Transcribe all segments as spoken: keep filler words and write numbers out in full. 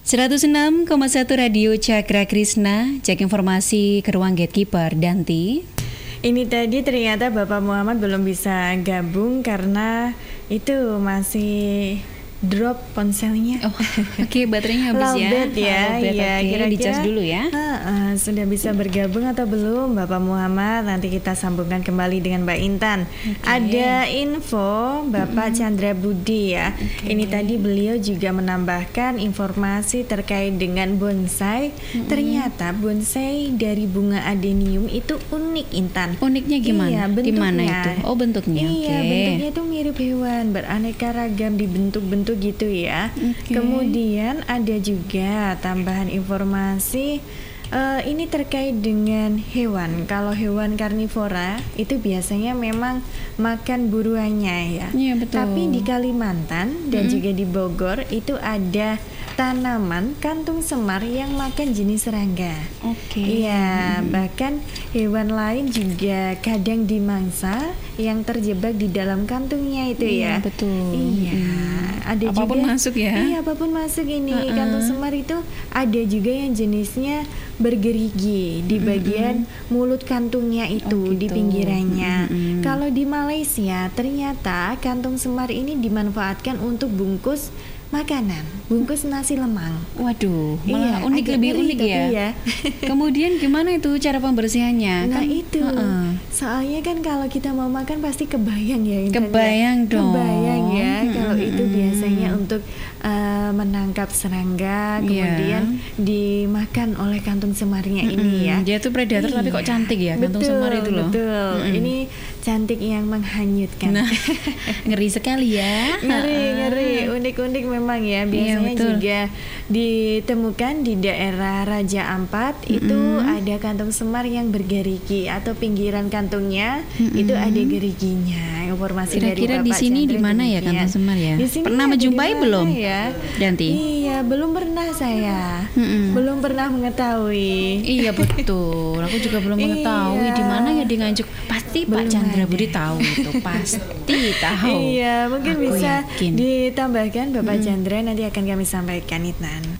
seratus enam koma satu Radio Cakra Krisna, cek informasi ke ruang gatekeeper Danti. Ini tadi ternyata Bapak Muhammad belum bisa gabung karena itu masih drop ponselnya. Oh, oke, okay, baterainya habis ya. Lowbat ya, iya. Okay, Kira-kira dicas dulu ya. Uh, uh, sudah bisa bergabung atau belum, Bapak Muhammad? Nanti kita sambungkan kembali dengan Mbak Intan. Okay. Ada info Bapak mm-hmm. Chandra Budi ya. Okay. Ini tadi beliau juga menambahkan informasi terkait dengan bonsai. Mm-hmm. Ternyata bonsai dari bunga adenium itu unik, Intan. Uniknya gimana? Iya, bentuknya. Di mana itu? Oh, bentuknya. Iya, okay. bentuknya itu mirip hewan, beraneka ragam di bentuk-bentuk gitu ya. Okay. Kemudian ada juga tambahan informasi uh, ini terkait dengan hewan. Kalau hewan karnivora itu biasanya memang makan buruannya ya. Iya, betul. Tapi di Kalimantan dan mm-hmm. juga di Bogor itu ada tanaman kantung semar yang makan jenis serangga. Oke. Okay. Iya, hmm. bahkan hewan lain juga kadang dimangsa yang terjebak di dalam kantungnya itu ya. Iya, betul. Iya. Hmm. Ada apapun juga masuk ya. Iya, apapun masuk ini. Uh-uh. Kantung semar itu ada juga yang jenisnya bergerigi di bagian mm-hmm. mulut kantungnya itu, oh, gitu. Di pinggirannya. Mm-hmm. Kalau di Malaysia ternyata kantung semar ini dimanfaatkan untuk bungkus makanan, bungkus nasi lemang. Waduh, malah iya, unik, lebih unik ya. ya. Kemudian gimana itu cara pembersihannya? Nah kan, itu, uh-uh. soalnya kan kalau kita mau makan pasti kebayang ya. Kebayang ya. dong. Kebayang ya, hmm, kalau hmm, itu hmm. biasanya untuk uh, menangkap serangga, kemudian yeah. dimakan oleh kantung semarnya hmm, ini ya. Dia tuh predator iya. tapi kok cantik ya kantung betul, semar itu loh. Betul, hmm. ini cantik yang menghanyutkan. Nah, ngeri sekali ya. Ngeri, ngeri, unik-unik memang ya. Biasanya iya, juga ditemukan di daerah Raja Ampat. Mm-hmm. Itu ada kantung semar yang bergerigi atau pinggiran kantungnya mm-hmm. itu ada geriginya. Informasi kira-kira dari Bapak di sini di mana ya kantung semar ya? Pernah menjumpai belum? Ya? Danti? Iya, belum pernah saya. Mm-hmm. Belum pernah mengetahui. Iya betul. Aku juga belum mengetahui di mana ya di Nganjuk. Pasti belum Pak Chandra ada. Budi tahu itu, pasti tahu. Iya, mungkin aku bisa yakin. Ditambahkan Bapak hmm. Chandra nanti akan kami sampaikan, Intan.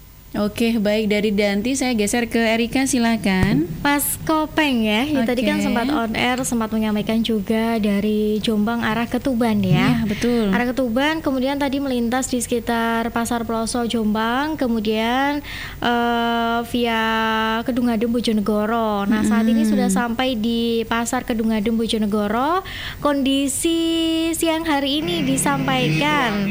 Oke, baik, dari Danti saya geser ke Erika, silakan. Pas Kopeng ya, ya okay. Tadi kan sempat on air, sempat menyampaikan juga dari Jombang arah ke Tuban ya. Iya, betul. Arah ke Tuban, kemudian tadi melintas di sekitar Pasar Peloso Jombang, kemudian uh, via Kedungadem Bojonegoro. Nah, saat ini sudah sampai di Pasar Kedungadem Bojonegoro. Kondisi siang hari ini disampaikan.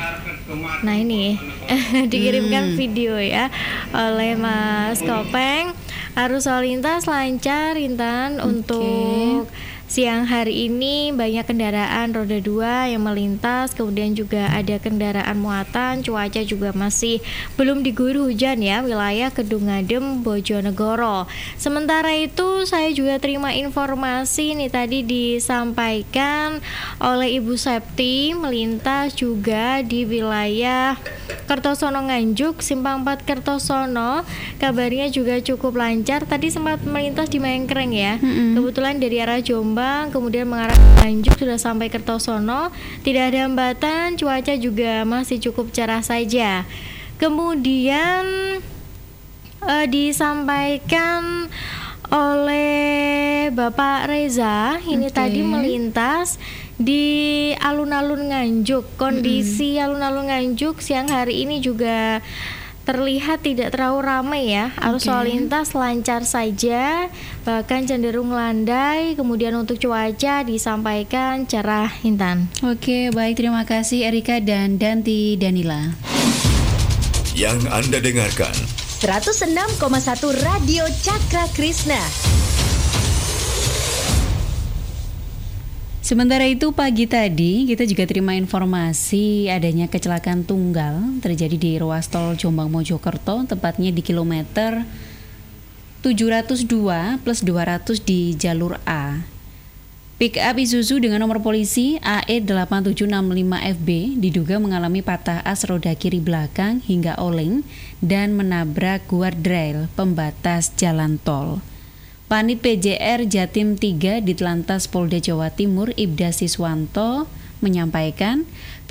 Nah, ini dikirimkan hmm. video ya oleh Mas Kopeng. Arus lalu lintas lancar, Intan. Okay. Untuk siang hari ini banyak kendaraan roda dua yang melintas, kemudian juga ada kendaraan muatan. Cuaca juga masih belum diguyur hujan ya, wilayah Kedungadem Bojonegoro. Sementara itu saya juga terima informasi nih tadi disampaikan oleh Ibu Septi, melintas juga di wilayah Kertosono Nganjuk, Simpang empat Kertosono. Kabarnya juga cukup lancar. Tadi sempat melintas di Mengkreng ya. Mm-hmm. Kebetulan dari arah Jombang kemudian mengarah ke Nganjuk sudah sampai Kertosono, tidak ada hambatan, cuaca juga masih cukup cerah saja. Kemudian uh, disampaikan oleh Bapak Reza ini okay. tadi melintas di alun-alun Nganjuk. Kondisi mm-hmm. alun-alun Nganjuk siang hari ini juga terlihat tidak terlalu ramai ya. Arus lalu okay. lintas lancar saja, bahkan cenderung landai. Kemudian untuk cuaca disampaikan cerah, Intan. Oke, baik, terima kasih Erika dan Danti Danila. Yang Anda dengarkan seratus enam koma satu Radio Cakra Krisna. Sementara itu pagi tadi kita juga terima informasi adanya kecelakaan tunggal terjadi di ruas tol Jombang Mojokerto, tepatnya di kilometer tujuh ratus dua plus dua ratus di jalur A. Pick up Isuzu dengan nomor polisi A E delapan tujuh enam lima F B diduga mengalami patah as roda kiri belakang hingga oleng dan menabrak guardrail pembatas jalan tol. Panit P J R Jatim tiga di Telantas Polda Jawa Timur Ibda Siswanto menyampaikan